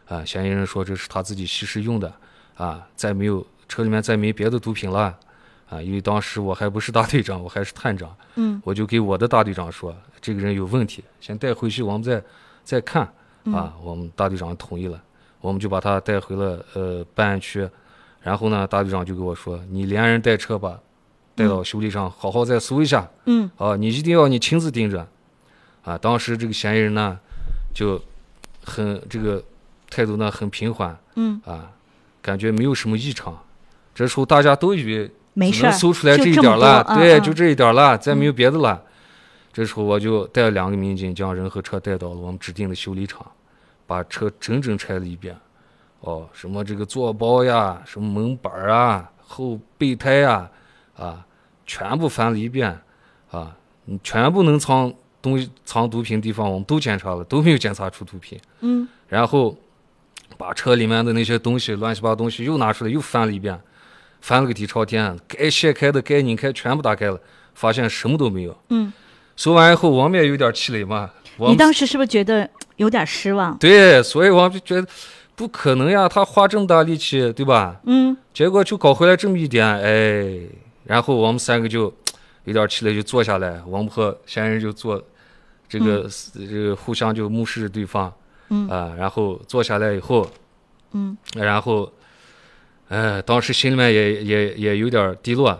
嫌疑人说这是他自己吸食用的车里面再没别的毒品了因为当时我还不是大队长，我还是探长，我就给我的大队长说这个人有问题，先带回去我们再看我们大队长同意了，我们就把他带回了办案区，然后呢大队长就跟我说你连人带车吧带到修理厂好好再搜一下你一定要你亲自盯着当时这个嫌疑人呢就很这个态度呢很平缓感觉没有什么异常，这时候大家都以为没事， 能搜出来这一点了，对，就这一点了，再没有别的了。这时候我就带了2个民警将人和车带到了我们指定的修理厂，把车整整拆了一遍什么这个座包呀，什么门板后备胎全部翻了一遍全部能藏毒品的地方我们都检查了，都没有检查出毒品然后把车里面的那些东西乱七八糟东西又拿出来又翻了一遍，翻了个底朝天，该卸开的该拧开全部打开了，发现什么都没有搜完以后我们也有点气馁嘛， 你当时是不是觉得有点失望？ 对，所以我们就觉得不可能呀，他花这么大力气对吧结果就搞回来这么一点然后我们3个就有点气馁，就坐下来，我们和嫌疑人就坐这个互相就目视对方然后坐下来以后然后当时心里面也有点低落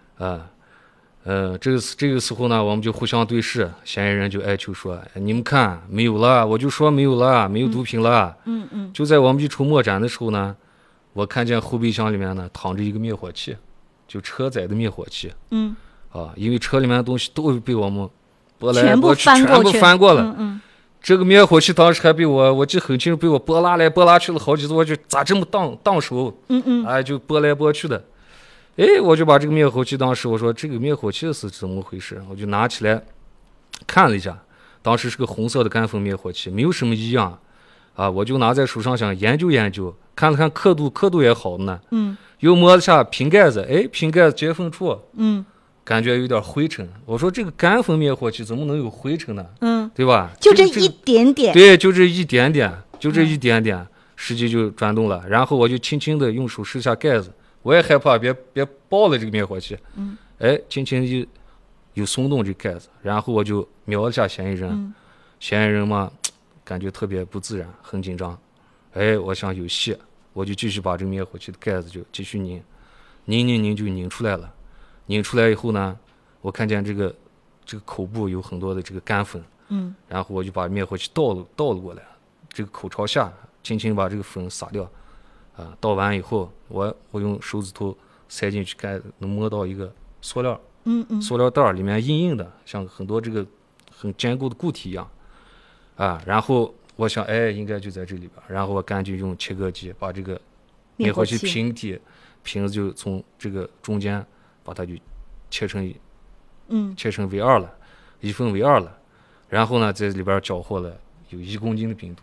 这个时候呢我们就互相对视，嫌疑人就哀求说你们看没有了，我就说没有了，没有毒品了就在我们一筹莫展的时候呢，我看见后备箱里面呢躺着一个灭火器，就车载的灭火器因为车里面的东西都被我们拨来拨去全部翻过了这个灭火器当时还被我记得很清楚，被我拨拉来拨拉去了好几次，我就咋这么当手就拨来拨去的我就把这个灭火器当时我说这个灭火器是怎么回事，我就拿起来看了一下，当时是个红色的干粉灭火器，没有什么异样我就拿在手上想研究研究，看了看刻度也好呢又摸了下瓶盖子瓶盖子接缝处感觉有点灰尘，我说这个干粉灭火器怎么能有灰尘呢对吧， 就这一点点对，就这一点点实际就转动了，然后我就轻轻的用手试下盖子，我也害怕别爆了这个灭火器轻轻有松动这个盖子，然后我就瞄了下嫌疑人嫌疑人嘛感觉特别不自然，很紧张我想有戏，我就继续把这个灭火器的盖子就继续拧就拧出来了，拧出来以后呢我看见这个口部有很多的这个干粉然后我就把灭火器倒了过来，这个口朝下轻轻把这个粉撒掉倒完以后我用手指头塞进去看能摸到一个塑料袋里面硬硬的像很多这个很坚固的固体一样然后我想应该就在这里边，然后我赶紧用切割机把这个灭火器瓶子就从这个中间把它就切成为2了，一分为2了，然后呢在里边缴获了有1公斤的冰毒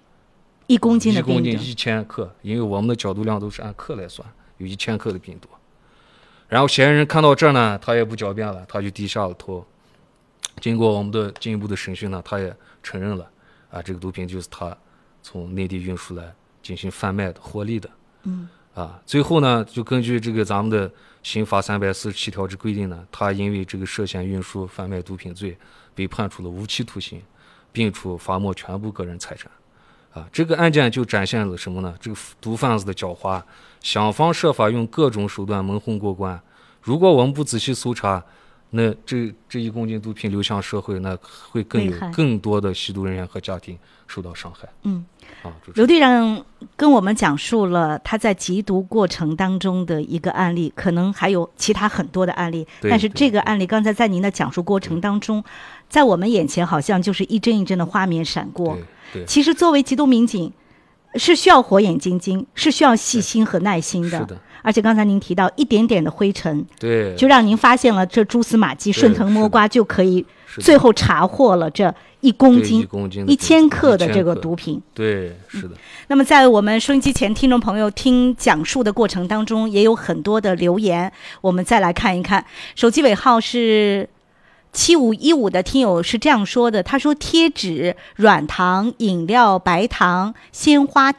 ，1公斤的冰毒1000克，因为我们的缴毒量都是按克来算，有1000克的冰毒。然后嫌疑人看到这儿呢他也不狡辩了，他就低下了头，经过我们的进一步的审讯呢他也承认了这个毒品就是他从内地运输来进行贩卖的获利的最后呢就根据这个咱们的刑法347条之规定呢，他因为这个涉嫌运输贩卖毒品罪被判处了无期徒刑，并处罚没全部个人财产这个案件就展现了什么呢？这个毒贩子的狡猾，想方设法用各种手段蒙混过关，如果我们不仔细搜查，那这1公斤毒品流向社会，那会更多的吸毒人员和家庭受到伤害。 刘队长跟我们讲述了他在缉毒过程当中的一个案例，可能还有其他很多的案例，但是这个案例刚才在您的讲述过程当中，在我们眼前好像就是一帧一帧的画面闪过。其实作为缉毒民警是需要火眼金睛，是需要细心和耐心的。 是的， 而且刚才您提到一点点的灰尘， 对， 就让您发现了这蛛丝马迹，顺藤摸瓜就可以最后查获了这1公斤1000克的这个毒品。 对，是的。 那么在我们收音机前听众朋友听讲述的过程当中，也有很多的留言，我们再来看一看。手机尾号是7515的听友是这样说的，他说贴纸、软糖、饮料、白糖、鲜花